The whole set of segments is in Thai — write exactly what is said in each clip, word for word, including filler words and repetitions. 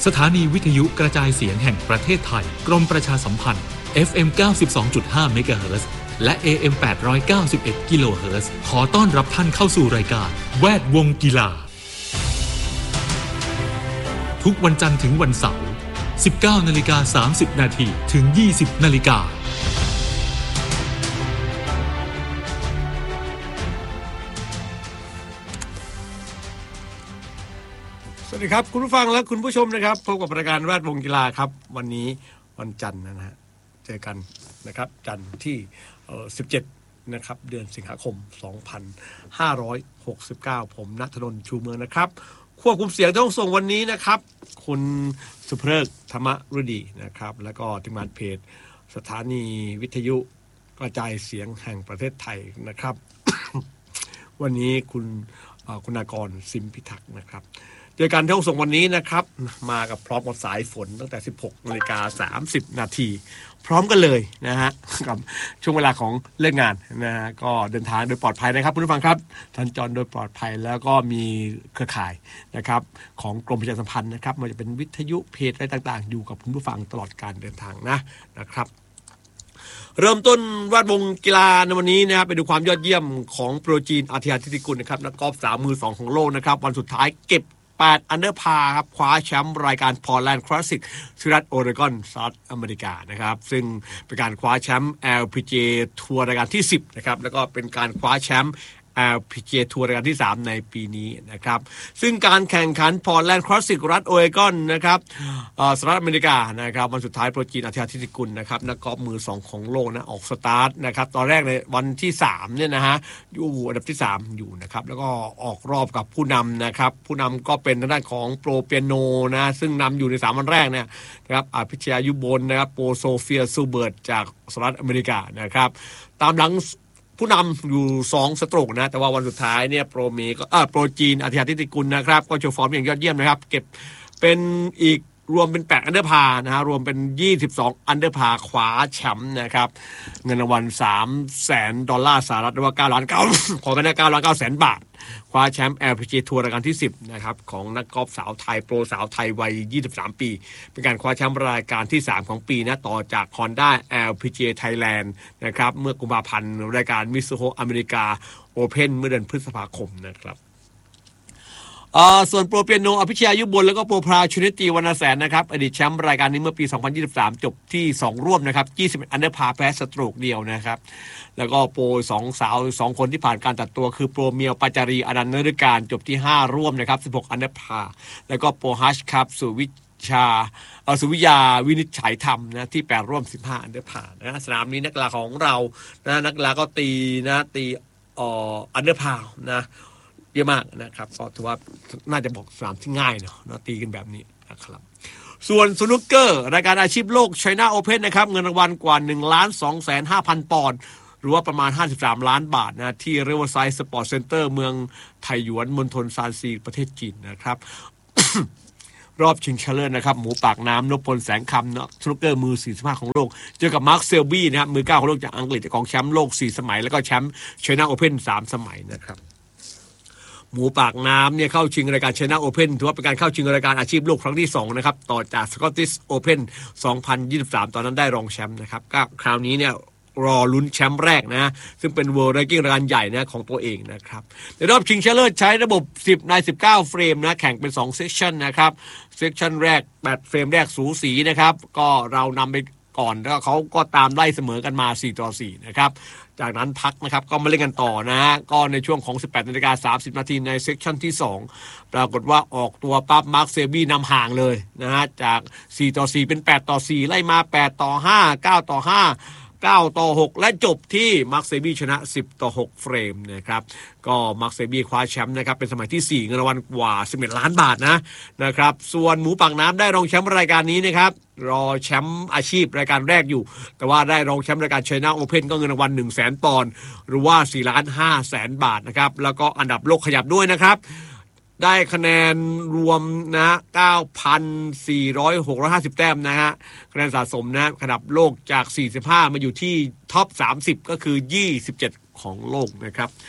สถานีวิทยุกระจายเสียงแห่งประเทศไทยกรมประชาสัมพันธ์ เอฟ เอ็ม เก้าสิบสองจุดห้า เมกะเฮิรตซ์และ เอ เอ็ม แปดร้อยเก้าสิบเอ็ด กิโลเฮิรตซ์ขอต้อนรับท่านเข้าสู่รายการแวดวงกีฬาทุกวันจันทร์ถึงวันเสาร์ สิบเก้านาฬิกาสามสิบนาทีถึง ยี่สิบนาฬิกาสวัสดีครับคุณผู้ฟังและคุณผู้ชมนะครับพบกับรายการแวดวงกีฬาครับวันนี้วันจันทร์นะฮะเจอกันนะครับจันทร์ที่เอ่อสิบเจ็ดนะครับเดือนสิงหาคมสองพันห้าร้อยหกสิบเก้าผมณัฐนนท์ชูเมืองนะครับควบคุมเสียงต้องส่งวันนี้นะครับคุณสุภเริกธรรมฤดีนะครับแล้วก็ทีมงานเพจสถานีวิทยุกระจายเสียงแห่งประเทศไทยนะครับ วันนี้คุณคุณากรสิมพิทักษ์นะครับเจอกันที่ห้องส่งวันนี้นะครับมากับพร้อมกับสายฝนตั้งแต่ สิบหกนาฬิกาสามสิบนาทีพร้อมกันเลยนะฮะกับช่วงเวลาของเลิกงานนะฮะก็เดินทางโดยปลอดภัยนะครับคุณผู้ฟังครับท่านจรโดยปลอดภัยแล้วก็มีเครือข่ายนะครับของกรมประชาสัมพันธ์นะครับมันจะเป็นวิทยุเพจอะไรต่างๆอยู่กับคุณผู้ฟังตลอดการเดินทางนะนะครับเริ่มต้นแวดวงกีฬาในวันนี้นะครับไปดูความยอดเยี่ยมของโปรจีนอาทิตย์ทิติกุลนะครับนักกอล์ฟสาวมือสองของโลกนะครับวันสุดท้ายเก็บแปดอันเดอร์พาครับคว้าแชมป์รายการพอร์ตแลนด์คลาสสิกที่รัฐโอเรกอนสหรัฐอเมริกานะครับซึ่งเป็นการคว้าแชมป์ แอล พี จี เอ ทัวร์รายการที่สิบนะครับแล้วก็เป็นการคว้าแชมป์ แอล พี จี เอ ทัวร์รายการที่สามในปีนี้นะครับซึ่งการแข่งขันพอร์ตแลนด์คลาสสิกรัฐโอเรกอนนะครับสหรัฐอเมริกานะครับวันสุดท้ายโปรจีนอาทิตย์ทิติกุลนะครับนักกอล์ฟมือสองของโลกนะออกสตาร์ทนะครับตอนแรกในวันที่สามเนี่ยนะฮะอยู่อันดับที่สามอยู่นะครับแล้วก็ออกรอบกับผู้นำนะครับผู้นำก็เป็นทางด้านของโปรเปียโนนะซึ่งนำอยู่ในสามวันแรกเนี่ยนะครับอภิชยายุบลนะครับโปรโซเฟียซูเบิร์ตจากสหรัฐอเมริกานะครับตามหลังผู้นำอยู่สองสโตรกนะแต่ว่าวันสุดท้ายเนี่ยโปรเมก็อ่าโปรจีนอาทิตย์ทิติกุลนะครับก็โชว์ฟอร์มอย่างยอดเยี่ยมนะครับเก็บเป็นอีกรวมเป็นแปดอันเดอร์พานะฮะรวมเป็นยี่สิบสองอันเดอร์พาคว้าแชมป์นะครับเงินรางวัล สามแสน ดอลลาร์สหรัฐหรือว่าเก้าล้านเก้า ขอกันนะเก้าล้านเก้าแสนบาทคว้าแชมป์ แอล พี จี เอ ทัวร์รายการที่สิบนะครับของนักกอล์ฟสาวไทยโปรสาวไทยวัยยี่สิบสามปีเป็นการคว้าแชมป์รายการที่สามของปีนะต่อจาก Honda แอล พี จี เอ Thailand นะครับเมื่อกุมภาพันธ์รายการมิซูโฮอเมริกาโอเพ่นเมื่อเดือนพฤษภาคมนะครับอ่าส่วนโปรเปียโนอภิชยายุบลแล้วก็โปรพราชุนิตีวรรณแสนนะครับอดีตแชมป์รายการนี้เมื่อปีสองพันยี่สิบสามจบที่สองร่วมนะครับยี่สิบเอ็ดอันเดอร์พาแพ้สโตรกเดียวนะครับแล้วก็โปรสองสาวสองคนที่ผ่านการตัดตัวคือโปรเมียวปาจารีอนันต์นฤการจบที่ห้าร่วมนะครับสิบหกอันเดอร์พาแล้วก็โปรฮัชครับสุวิชาเอ่อสุวิยาวินิจฉัยธรรมนะที่แปดร่วมสิบห้าอันเดอร์พานะสนามนี้นักกีฬาของเรานะนักกีฬาก็ตีนะตีเอ่ออันเดอร์พานะเยอะมากนะครับก็ถือว่าน่าจะบอกสนามที่ง่ายเนาะนะตีกันแบบนี้นะครับส่วนสนุกเกอร์รายการอาชีพโลก China Open นะครับเงินรางวัลกว่า หนึ่งล้านสองแสนห้าพัน ปอนด์หรือว่าประมาณห้าสิบสามล้านบาทนะที่ Riverside Sport Center เมืองไทหยวนมณฑลซานซีประเทศจีนนะครับ รอบชิงชนะเลิศนะครับหมูปากน้ำนพพลแสงคำนะสนุกเกอร์มือสี่สิบห้าของโลกเจอกับมาร์คเซลบี้นะครับมือเก้าของโลกจากอังกฤษของแชมป์โลกสี่สมัยแล้วก็แชมป์ China Open สามสมัยนะครับหมูปากน้ำเนี่ยเข้าชิงรายการ China Open ถือว่าเป็นการเข้าชิงรายการอาชีพโลกครั้งที่สองนะครับต่อจาก Scottish Open สองพันยี่สิบสามตอนนั้นได้รองแชมป์นะครับก็คราวนี้เนี่ยรอลุ้นแชมป์แรกนะซึ่งเป็น World Ranking รายการใหญ่นะของตัวเองนะครับในรอบชิงชนะเลิศใช้ระบบสิบในสิบเก้าเฟรมนะแข่งเป็นสองเซสชั่นนะครับเซสชั่นแรกแปดเฟรมแรกสูสีนะครับก็เรานำไปก่อนแล้วเขาก็ตามไล่เสมอกันมาสี่ต่อสี่นะครับจากนั้นพักนะครับก็มาเล่นกันต่อนะฮะก็ในช่วงของ สิบแปดนาฬิกาสามสิบนาทีในเซสชั่นที่สองปรากฏว่าออกตัวปั๊บมาร์คเซลบี้นำห่างเลยนะฮะจากสี่ต่อสี่เป็นแปดต่อสี่ไล่มาแปดต่อห้า เก้าต่อห้า เก้าต่อหกและจบที่มาร์คเซลบี้ชนะสิบต่อหกเฟรมนะครับก็มาร์คเซลบี้คว้าแชมป์นะครับเป็นสมัยที่สี่เงินรางวัลกว่าสิบเอ็ดล้านบาทนะนะครับส่วนหมูปากน้ำได้รองแชมป์รายการนี้นะครับรอแชมป์อาชีพรายการแรกอยู่แต่ว่าได้รองแชมป์รายการ China Open ก็เงินรางวัล หนึ่งแสน ปอนด์หรือว่า สี่ล้านห้าแสน บาทนะครับแล้วก็อันดับโลกขยับด้วยนะครับได้คะแนนรวมนะ เก้าพันสี่ร้อยหกร้อยห้าสิบ แต้มนะฮะคะแนนสะสมนะอันดับโลกจากสี่สิบห้ามาอยู่ที่ท็อปสามสิบก็คือยี่สิบเจ็ดของโลกนะครับ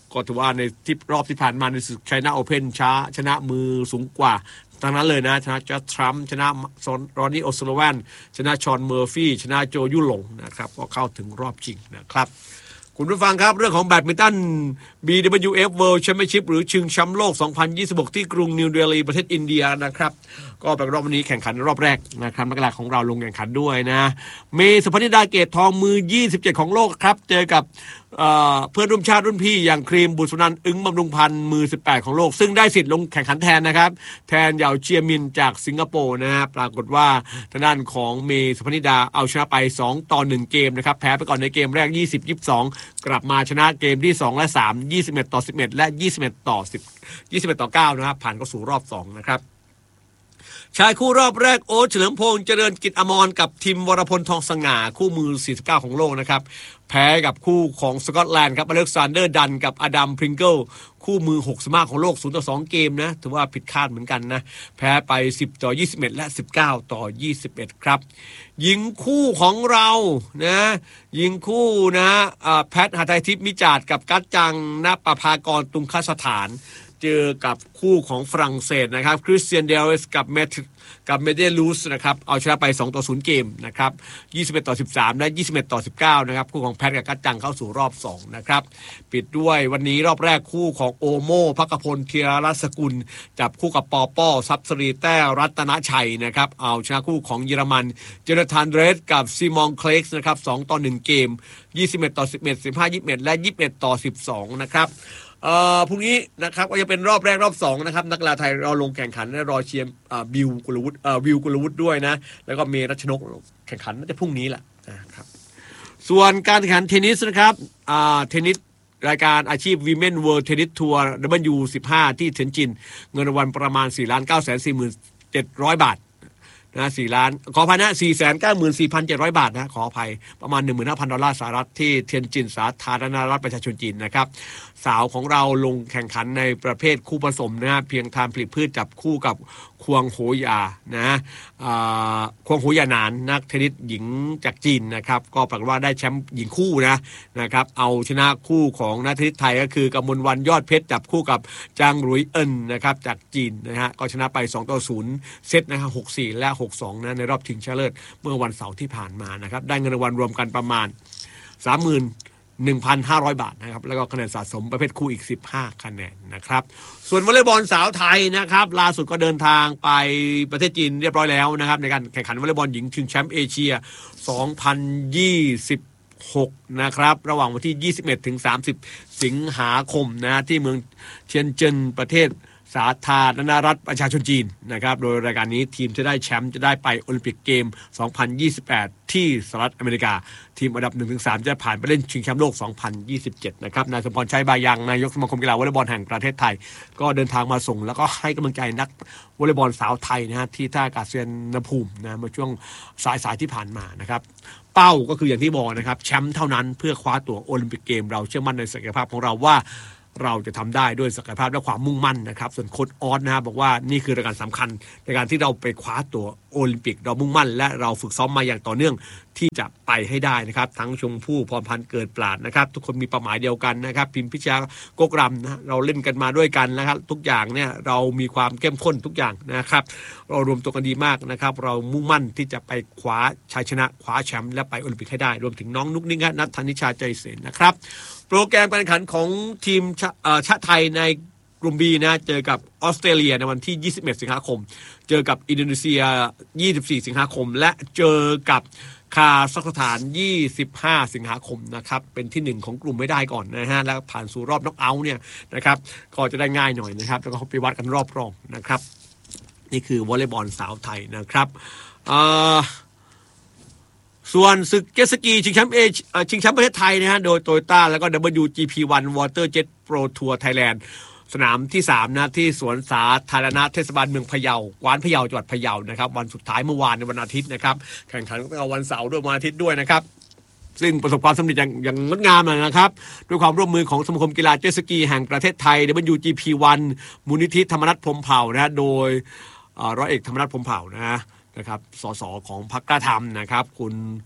ก็ถือว่าในที่รอบที่ผ่านมาในศึก China Open ช้าชนะมือสูงกว่าทั้งนั้นเลยนะชนะจัสทรัมป์ชนะรอนนี่โอซโลแวนชนะชอนเมอร์ฟี่ชนะโจยุหลงนะครับก็เข้าถึงรอบชิงนะครับคุณผู้ฟังครับเรื่องของแบดมินตัน บี ดับเบิลยู เอฟ World Championship หรือชิงแชมป์โลก สองพันยี่สิบหก ที่กรุงนิวเดลีประเทศอินเดียนะครับก็เป็นรอบวันนี้แข่งขันรอบแรกนะครับนักกีฬาของเราลงแข่งขันด้วยนะเมย์สุพนิดาเกตทองมือยี่สิบเจ็ดของโลกครับเจอกับ เ, เพื่อนร่วมชาติรุ่นพี่อย่างครีมบุษนันท์อึ้งบำรุงพันธ์มือสิบแปดของโลกซึ่งได้สิทธิ์ลงแข่งขันแทนนะครับแทนเหยาเจียมินจากสิงคโปร์นะฮะปรากฏว่าทางด้านของเมย์สุพนิดาเอาชนะไปสองต่อหนึ่งเกมนะครับแพ้ไปก่อนในเกมแรกยี่สิบ ยี่สิบสองกลับมาชนะเกมที่สองและสาม ยี่สิบเอ็ดต่อสิบเอ็ดและยี่สิบเอ็ดต่อสิบ ยี่สิบเอ็ดต่อเก้านะครับผ่านเข้าสู่รอบสองนะครับชายคู่รอบแรกโอ๊ตเฉลิมพงษ์เจริญกิจอมรกับทีมวรพลทองสง่าคู่มือสี่สิบเก้าของโลกนะครับแพ้กับคู่ของสกอตแลนด์ครับอเล็กซานเดอร์ดันกับอดัมพริงเกิลคู่มือหกสิบห้าของโลกศูนย์ต่อสองเกมนะถือว่าผิดคาดเหมือนกันนะแพ้ไปสิบต่อยี่สิบเอ็ดและสิบเก้าต่อยี่สิบเอ็ดครับหญิงคู่ของเรานะหญิงคู่นะแพทหทัยทิพย์มิจาดกับกัจจังณประภากรตุงคสถานเจอกับคู่ของฝรั่งเศสนะครับคริสเตียนเดลสกับเมทกับเมเดลูสนะครับเอาชนะไปสองต่อศูนย์เกมนะครับยี่สิบเอ็ดต่อสิบสามและยี่สิบเอ็ดต่อสิบเก้านะครับคู่ของแพทกับกัจจังเข้าสู่รอบสองนะครับปิดด้วยวันนี้รอบแรกคู่ของโอโม่ภักพลเทียรัศกุลจับคู่กับปอป้อซับสรีแต้รัตนชัยนะครับเอาชนะคู่ของเยอรมันเจอร์ธานเดรสกับซิมอนเคลกส์นะครับสองต่อหนึ่งเกมยี่สิบเอ็ดต่อสิบเอ็ด สิบห้า ยี่สิบเอ็ดและยี่สิบเอ็ดต่อสิบสองนะครับเอ่อพรุ่งนี้นะครับก็จะเป็นรอบแรกรอบสองนะครับนักกีฬาไทยเราลงแข่งขันและรอเชียร์อ่าบิวกุลวุฒิอ่าวิวกุลวุฒิด้วยนะแล้วก็เมรัชนกแข่งขันน่าจะพรุ่งนี้แหละนะครับส่วนการแข่งขันเทนนิสนะครับอ่าเทนนิสรายการอาชีพ Women World Tennis Tour ดับเบิลยู สิบห้า ที่เทียนจินเงินรางวัลประมาณ สี่ล้านเก้าแสนสี่หมื่นเจ็ดร้อย บาทนะสี่ล้านขออภัยนะ สี่แสนเก้าหมื่นสี่พันเจ็ดร้อย บาทนะขออภัยประมาณ หนึ่งหมื่นห้าพัน ดอลลาร์สหรัฐที่เทียนจินสาธารณรัฐประชาชนจีนนะครับสาวของเราลงแข่งขันในประเภทคู่ผสมนะเพียงทานผลิตพืชจับคู่กับควงโหยานะควงโหยานานนักเทนนิสหญิงจากจีนนะครับก็ปรากฏว่าได้แชมป์หญิงคู่นะนะครับเอาชนะคู่ของนักเทนนิสไทยก็คือกมลวรรณยอดเพชรจับคู่กับจางหลุยเอินนะครับจากจีนนะฮะก็ชนะไปสองต่อศูนย์เซตนะครับหกสี่และหกสองนะในรอบชิงชนะเลิศเมื่อวันเสาร์ที่ผ่านมานะครับได้เงินรางวัลรวมกันประมาณ สามหมื่นหนึ่งพันห้าร้อย บาทนะครับแล้วก็คะแนนสะสมประเภทคู่อีกสิบห้าคะแนนนะครับส่วนวอลเลย์บอลสาวไทยนะครับล่าสุดก็เดินทางไปประเทศจีนเรียบร้อยแล้วนะครับในการแข่งขันวอลเลย์บอลหญิงชิงแชมป์เอเชียสองพันยี่สิบหกนะครับระหว่างวันที่ยี่สิบเอ็ดถึงสามสิบสิงหาคมนะที่เมืองเทียนเจิ้นประเทศสาธารณรัฐประชาชนจีนนะครับโดยรายการนี้ทีมจะได้แชมป์จะได้ไปโอลิมปิกเกมสองพันยี่สิบแปดที่สหรัฐอเมริกาทีมอันดับ หนึ่งถึงสาม จะผ่านไปเล่นชิงแชมป์โลกสองพันยี่สิบเจ็ดนะครับนายสมพรชัยบายังนายกสมาคมกีฬาวอลเลย์บอลแห่งประเทศไทยก็เดินทางมาส่งแล้วก็ให้กำลังใจนักวอลเลย์บอลสาวไทยนะฮะที่ท่าอากาศยานภูมินะเมื่อช่วงสายๆที่ผ่านมานะครับเป้าก็คืออย่างที่บอกนะครับแชมป์เท่านั้นเพื่อคว้าตั๋วโอลิมปิกเกมเราเชื่อมั่นในศักยภาพของเราว่าเราจะทำได้ด้วยศักยภาพและความมุ่งมั่นนะครับส่วนโค้ชออสนะครับบอกว่านี่คือรายการสำคัญในการที่เราไปคว้าตั๋วโอลิมปิกเรามุ่งมั่นและเราฝึกซ้อมมาอย่างต่อเนื่องที่จะไปให้ได้นะครับทั้งชมพู่พรพันธ์เกิดปราดนะครับทุกคนมีเป้าหมายเดียวกันนะครับพิมพิชยากกรำนะเราเล่นกันมาด้วยกันนะครับทุกอย่างเนี่ยเรามีความเข้มข้นทุกอย่างนะครับเรารวมตัวกันดีมากนะครับเรามุ่งมั่นที่จะไปคว้าชัยชนะคว้าแชมป์และไปโอลิมปิกให้ได้รวมถึงน้องนุ๊กนิกนัทธนิชาใจเสนนะครับโปรแกรมการแข่งขันของทีมชาติไทยในกลุ่ม B นะเจอกับออสเตรเลียในวันที่ยี่สิบเอ็ดสิงหาคมเจอกับอินโดนีเซียยี่สิบสี่สิงหาคมและเจอกับคาซัคสถานยี่สิบห้าสิงหาคมนะครับเป็นที่หนึ่งของกลุ่มไม่ได้ก่อนนะฮะแล้วผ่านสู่รอบน็อกเอาท์เนี่ยนะครับก็จะได้ง่ายหน่อยนะครับแล้วก็ไปวัดกันรอบรองนะครับนี่คือวอลเลย์บอลสาวไทยนะครับอ่าส่วนศึกเจ็ตสกีชิงแชมป์เอเชียชิงแชมป์ประเทศไทยนะฮะโดย Toyota แล้วก็ ดับเบิลยู จี พี วัน Water Jet Pro Tour Thailand สนามที่สามนะที่สวนสาธารณะเทศบาลเมืองพะเยากวานพะเยาจังหวัดพะเยานะครับวันสุดท้ายเมื่อวานในวันอาทิตย์นะครับแข่งขันก็วันเสาร์ด้วยวันอาทิตย์ด้วยนะครับซึ่งประสบความสำเร็จอย่างอย่างงดงามเลยนะครับด้วยความร่วมมือของสมาคมกีฬาเจ็ตสกีแห่งประเทศไทย ดับเบิลยู จี พี วัน มูลนิธิธรรมนัสพรหมเผ่านะโดยร้อยเอกธรรมนัสพรหมเผ่านะนะครับสสของพรรคกล้าทำนะครับคุณ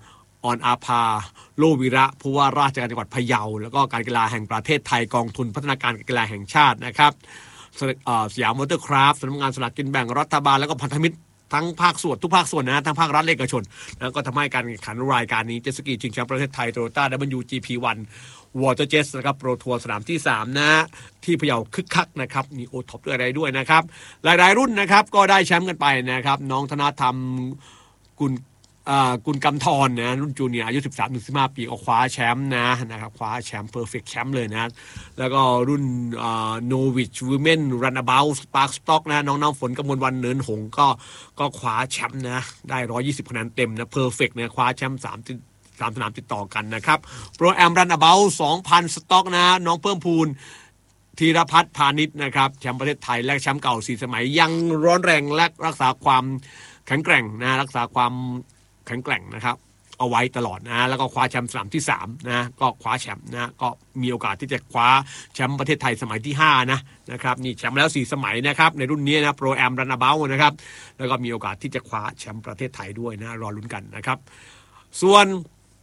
ออนอาภาโลวิระผู้ว่าราชการจังหวัดพะเยาแล้วก็การกีฬาแห่งประเทศไทยกองทุนพัฒนาการกีฬาแห่งชาตินะครับสยามมอเตอร์คราฟต์สำนักงานสลากกินแบ่งรัฐบาลแล้วก็พันธมิตรทั้งภาคส่วนทุกภาคส่วนนะทั้งภาครัฐและเอกชนแล้วก็ทำให้การแข่งขันรายการนี้เจ็ตสกีชิงแชมป์ประเทศไทย Toyota ดับเบิลยู จี พี วัน Water Jets นะครับโปรทัวร์สนามที่สามนะที่พะเยาคึกคักนะครับมีโอท็อปด้วยอะไรด้วยนะครับหลายๆรุ่นนะครับก็ได้แชมป์กันไปนะครับน้องธนธรรมกุลกุลกำธรนะรุ่นจูเนียร์อายุ สิบสามถึงสิบห้า ปีก็คว้าแชมป์นะนะครับคว้าแชมป์เพอร์เฟคแชมป์เลยนะแล้วก็รุ่นโนวิชวูแมนรันaboutสปาร์คสต็อกนะน้องน้ำฝนกมลวันเนินหงก็ก็คว้าแชมป์นะได้หนึ่งร้อยยี่สิบคะแนนเต็มนะเพอร์เฟคเนี่ยคว้าแชมป์สามสามสนามติดต่อกันนะครับโปรแอมรันabout สองพัน สต็อกนะน้องเพิ่มพูนธีรพัฒน์พาณิชย์นะครับแชมป์ประเทศไทยและแชมป์เก่าสี่สมัยยังร้อนแรงและรักษาความแข็งแกร่งนะรักษาความแข็งแกร่งนะครับเอาไว้ตลอดนะแล้วก็คว้าแชมป์สนามที่สามนะก็คว้าแชมป์นะก็มีโอกาสที่จะคว้าแชมป์ประเทศไทยสมัยที่ห้านะนะครับนี่แชมป์แล้วสี่สมัยนะครับในรุ่นนี้นะโปรแอมรันaboutนะครับแล้วก็มีโอกาสที่จะคว้าแชมป์ประเทศไทยด้วยนะรอลุ้นกันนะครับส่วน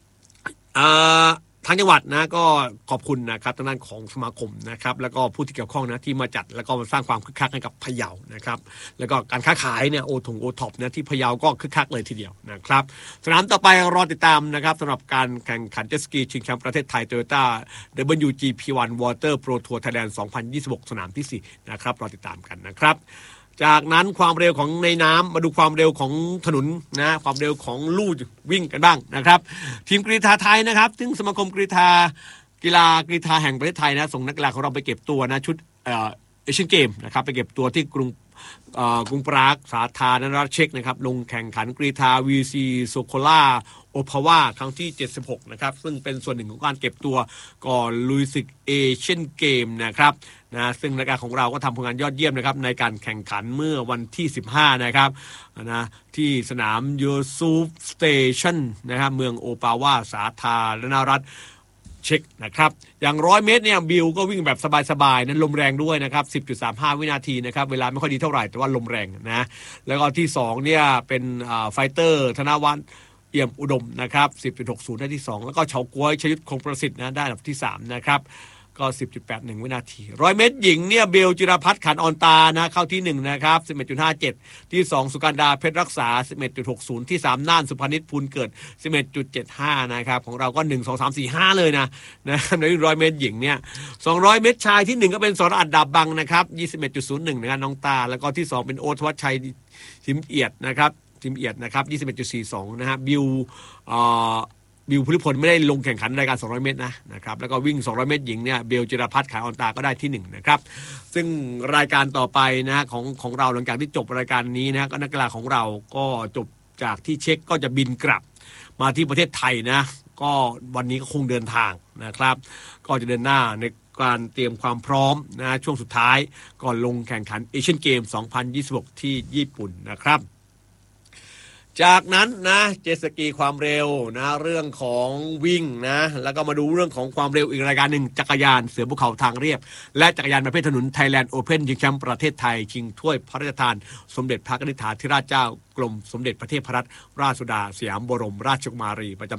ทางจังหวัดนะก็ขอบคุณนะครับทางด้านของสมาคมนะครับแล้วก็ผู้ที่เกี่ยวข้องนะที่มาจัดแล้วก็มาสร้างความคึกคักให้กับพะเยานะครับแล้วก็การค้าขายเนี่ยโอทงโอท็อปนะที่พะเยาก็คึกคักเลยทีเดียวนะครับสนามต่อไปรอติดตามนะครับสำหรับการแข่งขันเจ็ตสกีชิงแชมป์ประเทศไทย Toyota ดับเบิลยู จี พี วัน Water Pro Tour Thailand สองพันยี่สิบหกสนามที่สี่นะครับรอติดตามกันนะครับจากนั้นความเร็วของในน้ำมาดูความเร็วของถนนนะความเร็วของลู่วิ่งกันบ้างนะครับทีมกรีฑาไทยนะครับซึ่งสมาคมกรีฑากีฬากรีฑาแห่งประเทศไทยนะส่งนักกีฬาของเราไปเก็บตัวนะชุดเอ่อเอเชียนเกมนะครับไปเก็บตัวที่กรุงกรุงปรากสาธารณรัฐเช็กนะครับลงแข่งขันกรีฑา วี ซี โซโคล่าโอภาวาครั้งที่เจ็ดสิบหกนะครับซึ่งเป็นส่วนหนึ่งของการเก็บตัวก่อนลุยศึกเอเชียนเกมนะครับนะซึ่งรายการของเราก็ทำผลงานยอดเยี่ยมนะครับในการแข่งขันเมื่อวันที่สิบห้านะครับนะที่สนามยูซูฟสเตชันนะครับเมืองโอปาวาสาธารณรัฐเช็คนะครับอย่างร้อยเมตรเนี่ยบิลก็วิ่งแบบสบายๆนั้นลมแรงด้วยนะครับ สิบจุดสามห้า วินาทีนะครับเวลาไม่ค่อยดีเท่าไหร่แต่ว่าลมแรงนะแล้วก็ที่สองเนี่ยเป็นไฟเตอร์ธนวัฒน์เอี่ยมอุดมนะครับ สิบจุดหกศูนย์ ได้ที่สองแล้วก็เฉาก๊วยชยุทธคงประสิทธิ์นะได้อันดับที่สามนะครับก็ สิบจุดแปดหนึ่ง วินาทีร้อยเมตรหญิงเนี่ยเบลจิรพัฒน์ขันออนตานะเข้าที่หนึ่งนะครับ สิบเอ็ดจุดห้าเจ็ด ที่สองสุกันดาเพชรรักษา สิบเอ็ดจุดหกศูนย์ ที่สามน่านสุพนิชพูลเกิด สิบเอ็ดจุดเจ็ดห้า นะครับของเราก็หนึ่ง สอง สาม สี่ ห้าเลยนะนะในร้อยเมตรหญิงเนี่ยสองร้อยเมตรชายที่หนึ่งก็เป็นสรอัดดาบบังนะครับ ยี่สิบเอ็ดจุดศูนย์หนึ่ง นะครับน้องตาแล้วก็ที่สองเป็นโอ๊ตวัชชัยทิมเอียดนะครับทิมเอียดนะครับ ยี่สิบเอ็ดจุดสี่สอง นะฮะบิวเอ่อบิวภูริพลไม่ได้ลงแข่งขันรายการสองร้อยเมตรนะนะครับแล้วก็วิ่งสองร้อยเมตรหญิงเนี่ยเบลจิรพัฒน์ขายออนตาก็ได้ที่หนึ่งนะครับซึ่งรายการต่อไปนะของของเราหลังจากที่จบรายการนี้นะก็นักกีฬาของเราก็จบจากที่เช็คก็จะบินกลับมาที่ประเทศไทยนะก็วันนี้ก็คงเดินทางนะครับก็จะเดินหน้าในการเตรียมความพร้อมนะช่วงสุดท้ายก่อนลงแข่งขันเอเชียนเกมสองพันยี่สิบหกที่ญี่ปุ่นนะครับจากนั้นนะเจ็ตสกีความเร็วนะเรื่องของวิ่งนะแล้วก็มาดูเรื่องของความเร็วอีกรายการหนึ่งจักรยานเสือภูเขาทางเรียบและจักรยานประเภทถนน Thailand Open ชิงแชมป์ประเทศไทยชิงถ้วยพระราชทานสมเด็จพระนิธิถาธิราชเจ้ากรมสมเด็จพระเทพรัตนราชสุดาสยามบรมราชกุมารีประจำ